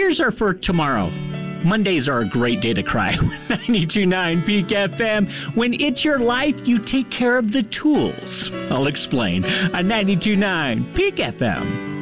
tears are for tomorrow. Mondays are a great day to cry with 92.9 Peak FM. When it's your life, you take care of the tools. I'll explain on 92.9 Peak FM.